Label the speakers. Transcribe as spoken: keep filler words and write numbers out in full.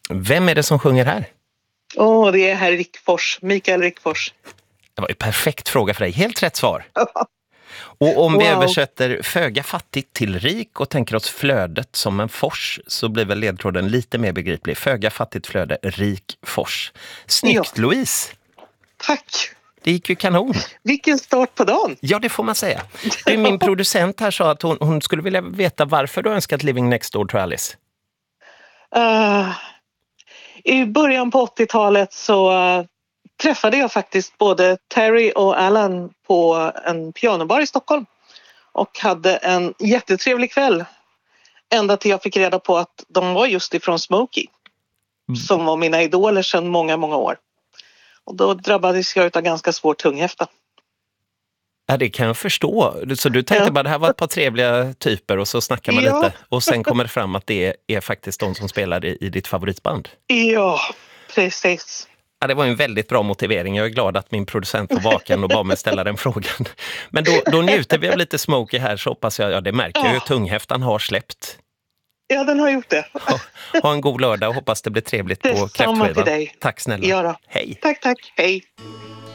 Speaker 1: Vem är det som sjunger här?
Speaker 2: Åh, oh, det är herr Rickfors, Mikael Rickfors.
Speaker 1: Det var ju perfekt fråga för dig. Helt rätt svar. Och om vi
Speaker 2: Wow.
Speaker 1: översätter föga fattigt till rik och tänker oss flödet som en fors, så blir väl ledtråden lite mer begriplig. Föga fattigt flöde, rik fors. Snyggt,
Speaker 2: Ja.
Speaker 1: Louise.
Speaker 2: Tack.
Speaker 1: Det gick ju kanon.
Speaker 2: Vilken start på dagen.
Speaker 1: Ja, det får man säga. Du, min producent här sa att hon, hon skulle vilja veta varför du önskat Living Next Door to Alice.
Speaker 2: Uh, I början på åttiotalet så uh, träffade jag faktiskt både Terry och Alan på en pianobar i Stockholm. Och hade en jättetrevlig kväll. Ända till jag fick reda på att de var just ifrån Smokey. Mm. Som var mina idoler sedan många, många år. Och då drabbades jag av ganska svår tunghäfta.
Speaker 1: Ja, det kan jag förstå. Så du tänkte ja. bara det här var ett par trevliga typer och så snackar man ja. lite. Och sen kommer det fram att det är, är faktiskt de som spelar i, i ditt favoritband.
Speaker 2: Ja, precis.
Speaker 1: Ja, det var en väldigt bra motivering. Jag är glad att min producent var vaken och bad mig ställa den frågan. Men då, då njuter vi av lite Smokey här, så hoppas jag, ja det märker jag ju, tunghäftan har släppt.
Speaker 2: Ja, den har gjort det.
Speaker 1: Ha, ha en god lördag och hoppas det blir trevligt
Speaker 2: det
Speaker 1: på kräftskivan.
Speaker 2: Till dig.
Speaker 1: Tack snälla.
Speaker 2: Ja då.
Speaker 1: Hej.
Speaker 2: Tack, tack. Hej.